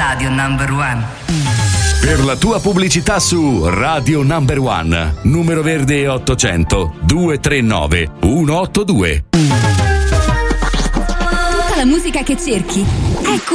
Radio Number One. Per la tua pubblicità su Radio Number One, numero verde 800 239 182. Tutta la musica che cerchi. Ecco